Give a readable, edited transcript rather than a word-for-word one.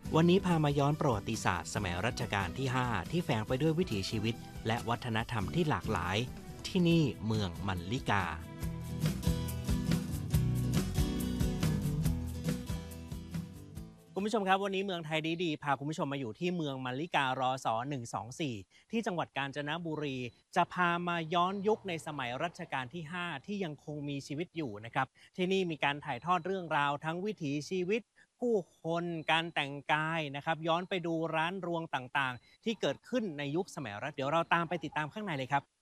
วันนี้พามาย้อนประวัติศาสตร์สมัยรัชกาลที่ 5 ที่แฝงไปด้วยวิถีชีวิตและวัฒนธรรมที่หลากหลายที่นี่เมืองมัลลิกาคุณผู้ชมครับวันนี้เมืองไทยดีพาคุณผู้ชมมาอยู่ที่เมืองมัลลิการศ124ที่จังหวัดกาญจนบุรีจะพามาย้อนยุคในสมัยรัชกาลที่ 5 ที่ยังคงมีชีวิตอยู่นะครับที่นี่มีการถ่ายทอดเรื่องราวทั้งวิถีชีวิตผู้คนการแต่งกายนะครับย้อนไปดูร้านรวงต่างๆที่เกิดขึ้นในยุคสมัยรัชเดี๋ยวเราตามไปติดตามข้างในเลยครับ